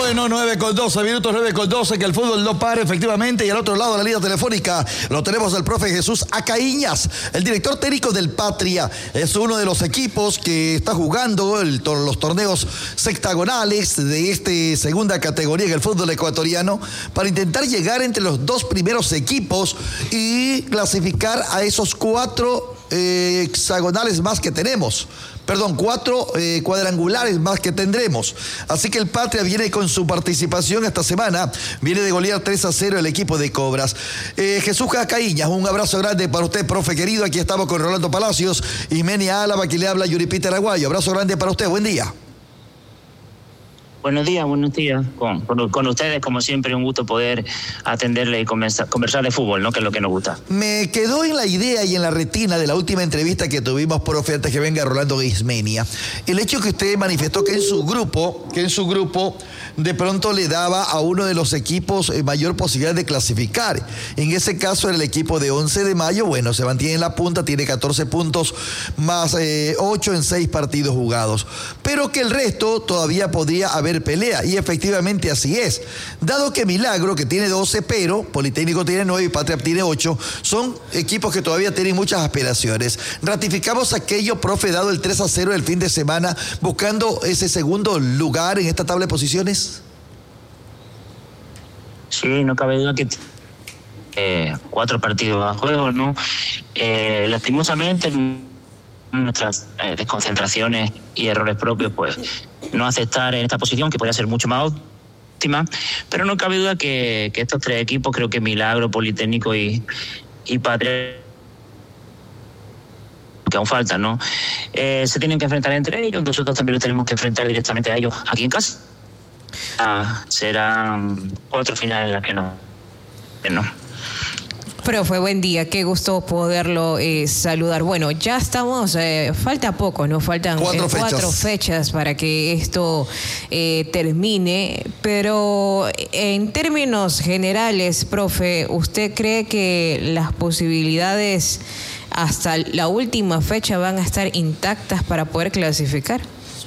Bueno, 9:12 minutos, 9:12, que el fútbol no para efectivamente, y al otro lado de la línea telefónica lo tenemos el profe Jesús Acaíñas, el director técnico del Patria. Es uno de los equipos que está jugando los torneos sextagonales de esta segunda categoría en el fútbol ecuatoriano para intentar llegar entre los dos primeros equipos y clasificar a esos cuatro hexagonales más que tenemos. Perdón, 4 cuadrangulares más que tendremos. Así que el Patria viene con su participación esta semana. Viene de golear 3-0 el equipo de Cobras. Jesús Acaíñas, un abrazo grande para usted, profe querido. Aquí estamos con Rolando Palacios, Ismenia Álava, que le habla Yuripita Araguayo. Abrazo grande para usted, buen día. Buenos días. Con ustedes, como siempre, un gusto poder atenderle y conversar de fútbol, ¿no? Que es lo que nos gusta. Me quedó en la idea y en la retina de la última entrevista que tuvimos, profe, antes que venga Rolando Ismenia, el hecho que usted manifestó que en su grupo de pronto le daba a uno de los equipos mayor posibilidad de clasificar. En ese caso era el equipo de 11 de mayo, bueno, se mantiene en la punta, tiene 14 puntos más 8 en 6 partidos jugados, pero que el resto todavía podría haber pelea, y efectivamente así es. Dado que Milagro, que tiene 12, pero Politécnico tiene 9 y Patria tiene 8, son equipos que todavía tienen muchas aspiraciones. Ratificamos aquello, profe, dado el 3-0 del fin de semana, buscando ese segundo lugar en esta tabla de posiciones. Sí, no cabe duda que 4 partidos a juego, ¿no? Lastimosamente, nuestras desconcentraciones y errores propios, pues no aceptar esta posición, que podría ser mucho más óptima, pero no cabe duda que estos 3 equipos, creo que Milagro, Politécnico y Patria, que aún faltan, ¿no? Se tienen que enfrentar entre ellos, nosotros también los tenemos que enfrentar directamente a ellos aquí en casa. Serán 4 finales en las que no. Profe, buen día, qué gusto poderlo saludar. Bueno, ya estamos, falta poco, ¿no? Faltan 4 fechas para que esto termine, pero en términos generales, profe, ¿usted cree que las posibilidades hasta la última fecha van a estar intactas para poder clasificar?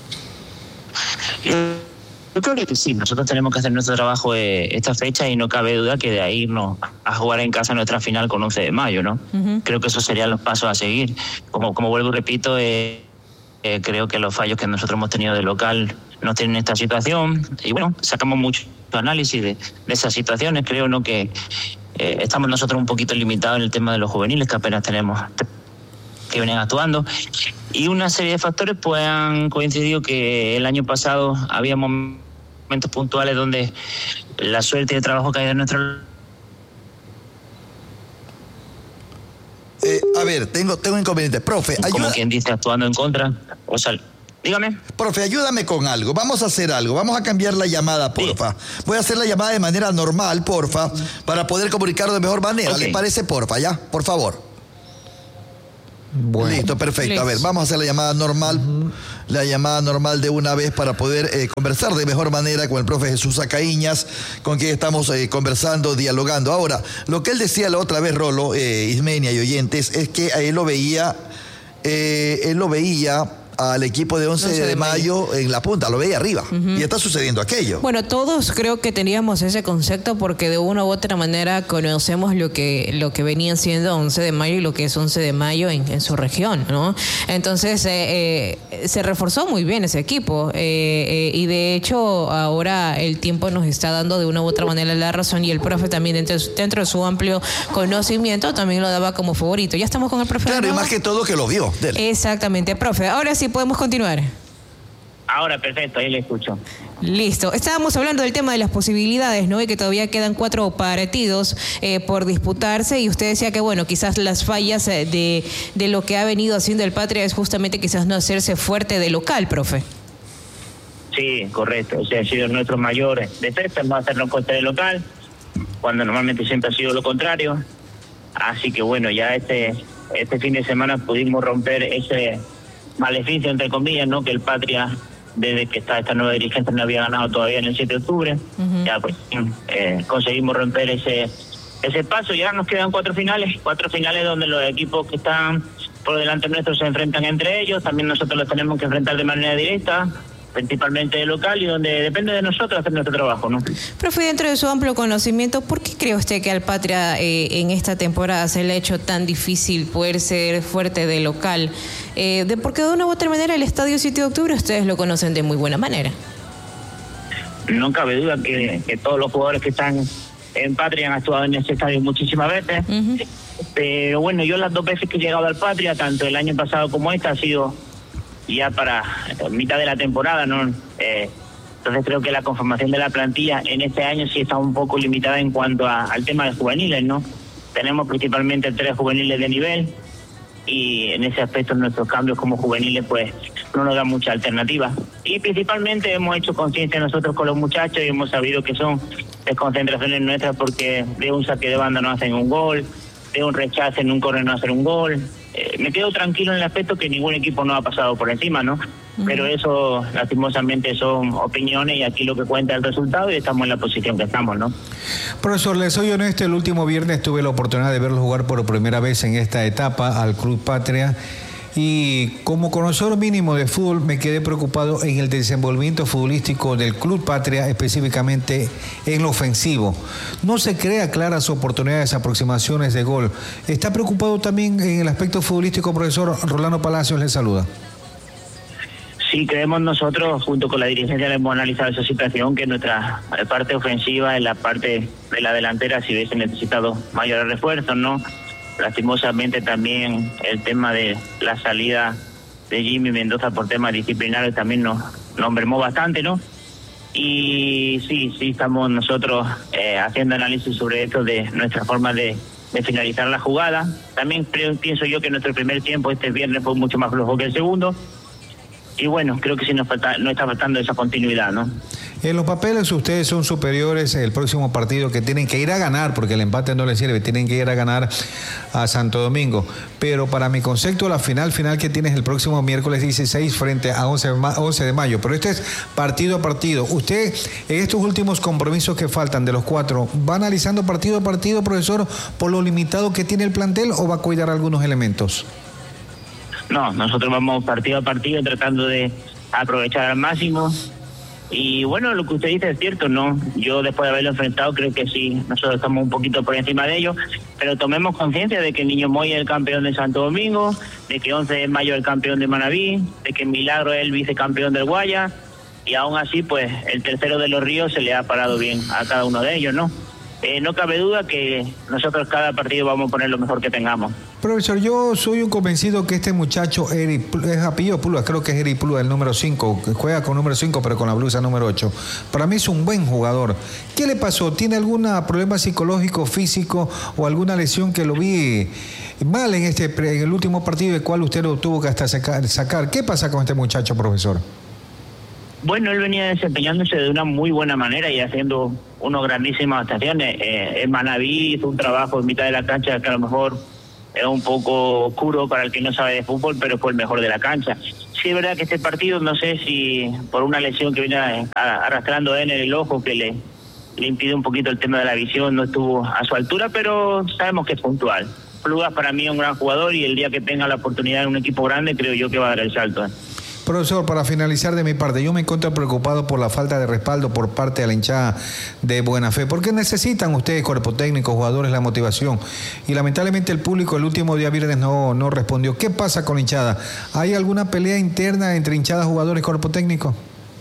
Yo creo que sí, nosotros tenemos que hacer nuestro trabajo esta fecha, y no cabe duda que de ahí irnos a jugar en casa nuestra final con 11 de mayo, ¿no? Uh-huh. Creo que esos serían los pasos a seguir. Como vuelvo y repito, creo que los fallos que nosotros hemos tenido de local nos tienen esta situación, y bueno, sacamos mucho análisis de esas situaciones. Creo, ¿no?, que estamos nosotros un poquito limitados en el tema de los juveniles, que apenas tenemos que vienen actuando, y una serie de factores pues han coincidido que el año pasado había momentos puntuales donde la suerte y el trabajo que hay en nuestro... A ver, tengo inconveniente. Profe, ayuda. Como quien dice, actuando en contra. O sea, dígame. Profe, ayúdame con algo. Vamos a hacer algo. Vamos a cambiar la llamada, porfa. Sí. Voy a hacer la llamada de manera normal, porfa, para poder comunicarlo de mejor manera. Okay. ¿Le parece, porfa? ¿Ya? Por favor. Bueno. Listo, perfecto. Listo. A ver, vamos a hacer la llamada normal, la llamada normal de una vez para poder conversar de mejor manera con el profe Jesús Acaíñas, con quien estamos conversando, dialogando. Ahora, lo que él decía la otra vez, Rolo, Ismenia y oyentes, es que él lo veía al equipo de 11 de mayo en la punta, lo veía arriba, y está sucediendo aquello. Bueno, todos creo que teníamos ese concepto porque de una u otra manera conocemos lo que venían siendo 11 de mayo y lo que es 11 de mayo en su región, ¿no? Entonces se reforzó muy bien ese equipo, y de hecho ahora el tiempo nos está dando de una u otra manera la razón, y el profe también dentro de su amplio conocimiento también lo daba como favorito. Ya estamos con el profe. Claro, y más que todo que lo vio. Exactamente, profe. Ahora sí podemos continuar. Ahora, perfecto, ahí le escucho. Listo. Estábamos hablando del tema de las posibilidades, ¿no? Y que todavía quedan 4 partidos por disputarse, y usted decía que, bueno, quizás las fallas de lo que ha venido haciendo el Patria es justamente quizás no hacerse fuerte de local, profe. Sí, correcto. O sea, ha sido nuestro mayor defecto, no hacernos fuerte de local, cuando normalmente siempre ha sido lo contrario. Así que, bueno, ya este fin de semana pudimos romper ese maleficio, entre comillas, ¿no?, que el Patria, desde que está esta nueva dirigente, no había ganado todavía en el 7 de octubre. Ya pues conseguimos romper ese paso. Ya nos quedan 4 finales donde los equipos que están por delante nuestro se enfrentan entre ellos. También nosotros los tenemos que enfrentar de manera directa. principalmente de local y donde depende de nosotros hacer nuestro trabajo, ¿no? Profe, dentro de su amplio conocimiento, ¿por qué cree usted que al Patria en esta temporada se le ha hecho tan difícil poder ser fuerte de local? Porque de una u otra manera el Estadio 7 de Octubre ustedes lo conocen de muy buena manera. No cabe duda que todos los jugadores que están en Patria han actuado en este estadio muchísimas veces. Pero bueno, yo las 2 veces que he llegado al Patria, tanto el año pasado como esta, ha sido ya para mitad de la temporada, ¿no? Entonces creo que la conformación de la plantilla en este año sí está un poco limitada en cuanto al tema de juveniles, ¿no? Tenemos principalmente 3 juveniles de nivel y en ese aspecto nuestros cambios como juveniles pues no nos dan mucha alternativa. Y principalmente hemos hecho conciencia nosotros con los muchachos y hemos sabido que son desconcentraciones nuestras porque de un saque de banda no hacen un gol, de un rechazo en un córner no hacen un gol. Me quedo tranquilo en el aspecto que ningún equipo no ha pasado por encima, ¿no? Pero eso lastimosamente son opiniones y aquí lo que cuenta es el resultado y estamos en la posición que estamos, ¿no? Profesor, les soy honesto, el último viernes tuve la oportunidad de verlo jugar por primera vez en esta etapa al Club Patria. Y como conocedor mínimo de fútbol me quedé preocupado en el desenvolvimiento futbolístico del Club Patria, específicamente en lo ofensivo. No se crea claras oportunidades, aproximaciones de gol. ¿Está preocupado también en el aspecto futbolístico, profesor? Rolando Palacios le saluda. Sí, creemos nosotros, junto con la dirigencia, hemos analizado esa situación, que nuestra parte ofensiva, en la parte de la delantera, si hubiese necesitado mayores refuerzos, ¿no? Lastimosamente también el tema de la salida de Jimmy Mendoza por temas disciplinarios también nos mermó bastante, ¿no? Y sí estamos nosotros haciendo análisis sobre esto de nuestra forma de finalizar la jugada. También pienso yo que nuestro primer tiempo este viernes fue mucho más flojo que el segundo. Y bueno, creo que sí nos está faltando esa continuidad, ¿no? En los papeles ustedes son superiores el próximo partido que tienen que ir a ganar, porque el empate no les sirve, tienen que ir a ganar a Santo Domingo. Pero para mi concepto, la final que tienes el próximo miércoles 16 frente a 11 de mayo. Pero este es partido a partido. Usted, en estos últimos compromisos que faltan de los 4, ¿va analizando partido a partido, profesor, por lo limitado que tiene el plantel o va a cuidar algunos elementos? No, nosotros vamos partido a partido tratando de aprovechar al máximo. Y bueno, lo que usted dice es cierto, ¿no? Yo después de haberlo enfrentado creo que sí, nosotros estamos un poquito por encima de ellos, pero tomemos conciencia de que Niño Moy es el campeón de Santo Domingo, de que 11 de mayo es el campeón de Manaví, de que Milagro es el vicecampeón del Guaya, y aún así pues el tercero de los Ríos se le ha parado bien a cada uno de ellos, ¿no? No cabe duda que nosotros cada partido vamos a poner lo mejor que tengamos. Profesor, yo soy un convencido que este muchacho, es apellido Pulga, creo que es Eric Pulga, el número 5, juega con número 5 pero con la blusa número 8. Para mí es un buen jugador. ¿Qué le pasó? ¿Tiene algún problema psicológico, físico o alguna lesión que lo vi mal en el último partido del cual usted lo tuvo que hasta sacar? ¿Qué pasa con este muchacho, profesor? Bueno, él venía desempeñándose de una muy buena manera y haciendo unas grandísimas actuaciones. En Manaví hizo un trabajo en mitad de la cancha que a lo mejor es un poco oscuro para el que no sabe de fútbol, pero fue el mejor de la cancha. Sí es verdad que este partido, no sé si por una lesión que viene arrastrando en el ojo que le impide un poquito el tema de la visión, no estuvo a su altura, pero sabemos que es puntual. Plugas para mí es un gran jugador y el día que tenga la oportunidad en un equipo grande creo yo que va a dar el salto. Profesor, para finalizar de mi parte, yo me encuentro preocupado por la falta de respaldo por parte de la hinchada de Buena Fe. ¿Por qué necesitan ustedes, cuerpo técnico, jugadores, la motivación? Y lamentablemente el público el último día viernes no respondió. ¿Qué pasa con la hinchada? ¿Hay alguna pelea interna entre hinchada, jugadores, cuerpo técnico?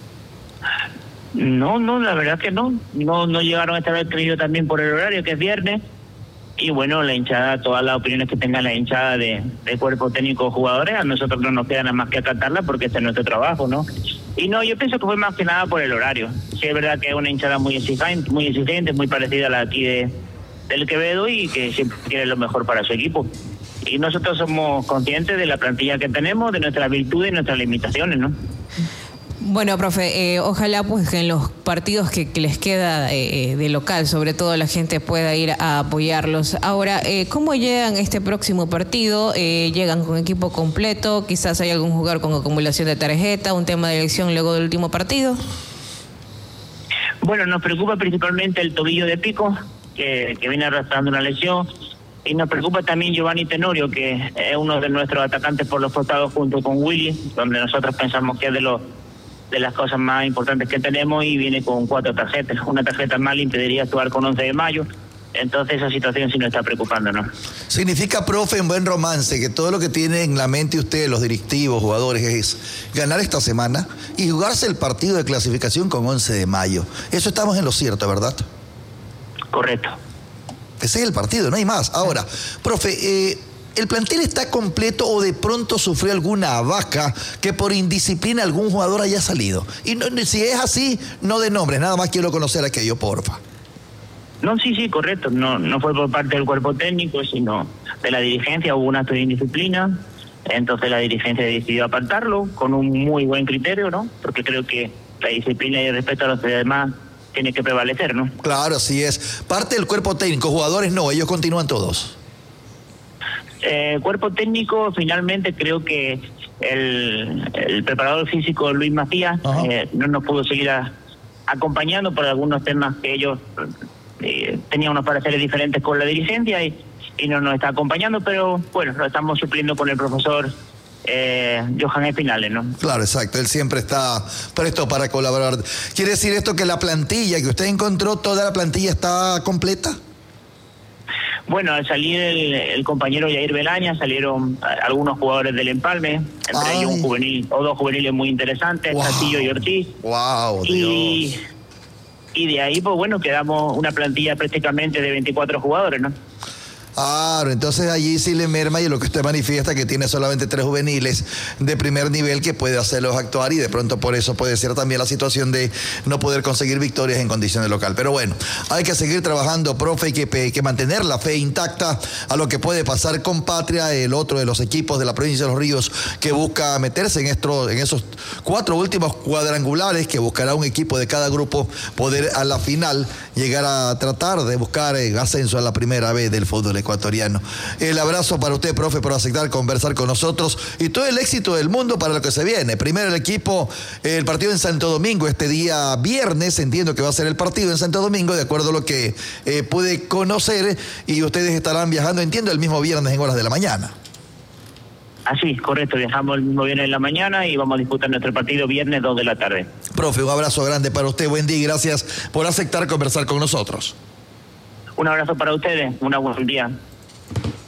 No, la verdad que no. No llegaron a estar creído también por el horario, que es viernes. Y bueno, la hinchada, todas las opiniones que tenga la hinchada de cuerpo técnico jugadores, a nosotros no nos queda nada más que acatarla porque este es nuestro trabajo, ¿no? Y no, yo pienso que fue más que nada por el horario. Sí es verdad que es una hinchada muy exigente, muy parecida a la aquí del Quevedo y que siempre quiere lo mejor para su equipo. Y nosotros somos conscientes de la plantilla que tenemos, de nuestras virtudes y nuestras limitaciones, ¿no? Bueno, profe, ojalá pues que en los partidos que les queda de local, sobre todo la gente pueda ir a apoyarlos. Ahora, ¿cómo llegan este próximo partido? ¿Llegan con equipo completo? ¿Quizás hay algún jugador con acumulación de tarjeta? ¿Un tema de elección luego del último partido? Bueno, nos preocupa principalmente el tobillo de Pico, que viene arrastrando una lesión. Y nos preocupa también Giovanni Tenorio, que es uno de nuestros atacantes por los costados junto con Willy, donde nosotros pensamos que es de los de las cosas más importantes que tenemos, y viene con 4 tarjetas. Una tarjeta más le impediría actuar con 11 de mayo. Entonces esa situación sí nos está preocupando, ¿no? Significa, profe, en buen romance, que todo lo que tiene en la mente usted, los directivos, jugadores, es ganar esta semana y jugarse el partido de clasificación con 11 de mayo. Eso estamos en lo cierto, ¿verdad? Correcto. Ese es el partido, no hay más. Ahora, profe, ¿el plantel está completo o de pronto sufrió alguna baja que por indisciplina algún jugador haya salido? Y no, si es así, no de nombres, nada más quiero conocer aquello, porfa. No, sí, correcto. No fue por parte del cuerpo técnico, sino de la dirigencia. Hubo un acto de indisciplina. Entonces la dirigencia decidió apartarlo con un muy buen criterio, ¿no? Porque creo que la disciplina y el respeto a los demás tiene que prevalecer, ¿no? Claro, así es. Parte del cuerpo técnico, jugadores no, ellos continúan todos. Cuerpo técnico, finalmente creo que el preparador físico Luis Macías no nos pudo seguir acompañando por algunos temas que ellos tenían unos pareceres diferentes con la dirigencia y no nos está acompañando, pero bueno, lo estamos supliendo con el profesor Johan Espinales, ¿no? Claro, exacto, él siempre está presto para colaborar. ¿Quiere decir esto que la plantilla que usted encontró, toda la plantilla está completa? Bueno, al salir el compañero Yair Belaña, salieron algunos jugadores del Empalme, entre ellos un juvenil o 2 juveniles muy interesantes, Castillo y Ortiz. ¡Wow! Dios. Y de ahí, pues bueno, quedamos una plantilla prácticamente de 24 jugadores, ¿no? Claro, entonces allí sí le merma, y lo que usted manifiesta que tiene solamente 3 juveniles de primer nivel que puede hacerlos actuar, y de pronto por eso puede ser también la situación de no poder conseguir victorias en condiciones local. Pero bueno, hay que seguir trabajando, profe, y que mantener la fe intacta a lo que puede pasar con Patria, el otro de los equipos de la provincia de Los Ríos que busca meterse en esos 4 últimos cuadrangulares, que buscará un equipo de cada grupo poder a la final llegar a tratar de buscar ascenso a la primera vez del fútbol ecuatoriano. El abrazo para usted, profe, por aceptar conversar con nosotros, y todo el éxito del mundo para lo que se viene. Primero el equipo, el partido en Santo Domingo este día viernes, entiendo que va a ser el partido en Santo Domingo, de acuerdo a lo que pude conocer, y ustedes estarán viajando, entiendo, el mismo viernes en horas de la mañana. Así, correcto, viajamos el mismo viernes en la mañana y vamos a disputar nuestro partido viernes 2 de la tarde. Profe, un abrazo grande para usted, buen día y gracias por aceptar conversar con nosotros. Un abrazo para ustedes, un buen día.